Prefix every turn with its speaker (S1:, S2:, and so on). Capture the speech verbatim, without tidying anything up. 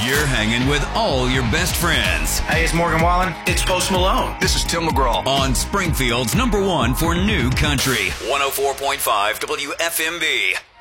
S1: You're hanging with all your best friends.
S2: Hey, it's Morgan Wallen.
S3: It's Post Malone.
S4: This is Tim McGraw.
S1: On Springfield's number one for new country. one oh four point five W F M B.